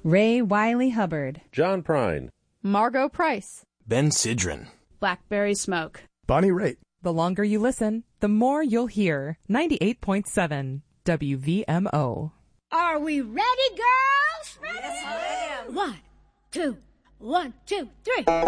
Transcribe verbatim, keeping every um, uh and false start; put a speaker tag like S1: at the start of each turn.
S1: Ray Wiley Hubbard,
S2: John Prine,
S3: Margot Price,
S4: Ben Sidran,
S5: Blackberry Smoke,
S6: Bonnie Raitt.
S7: The longer you listen, the more you'll hear. ninety-eight point seven W V M O.
S8: Are we ready, girls? Ready? Yes, ma'am. One, two, one, two, three.